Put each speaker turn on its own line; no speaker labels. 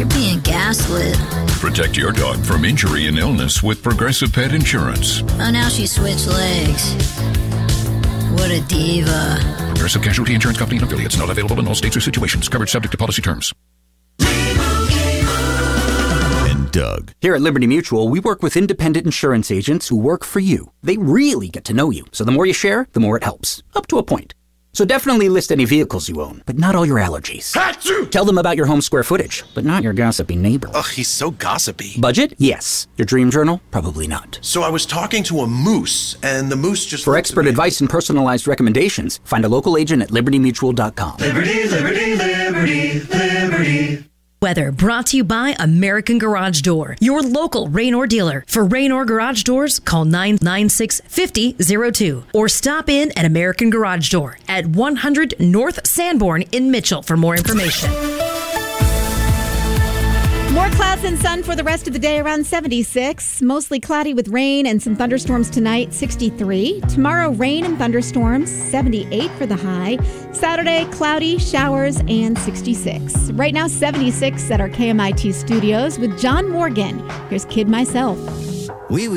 You're being gaslit.
Protect your dog from injury and illness with Progressive Pet Insurance.
Oh, now she switched legs. What a diva.
Progressive Casualty Insurance Company and affiliates. Not available in all states or situations. Coverage subject to policy terms.
And Doug. Here at Liberty Mutual, we work with independent insurance agents who work for you. They really get to know you. So the more you share, the more it helps. Up to a point. So definitely list any vehicles you own, but not all your allergies.
Achoo!
Tell them about your home square footage, but not your gossipy neighbor.
Ugh, he's so gossipy.
Budget? Yes. Your dream journal? Probably not.
So I was talking to a moose, and the moose just...
For expert advice and personalized recommendations, find a local agent at libertymutual.com.
Liberty, liberty, liberty, liberty.
Weather brought to you by American Garage Door, your local Raynor dealer. For Raynor Garage Doors, call 996-5002 or stop in at American Garage Door at 100 North Sanborn in Mitchell for more information.
More clouds and sun for the rest of the day, around 76. Mostly cloudy with rain and some thunderstorms tonight, 63. Tomorrow, rain and thunderstorms, 78 for the high. Saturday, cloudy, showers, and 66. Right now, 76 at our KMIT studios with John Morgan. Here's Kid Myself.
We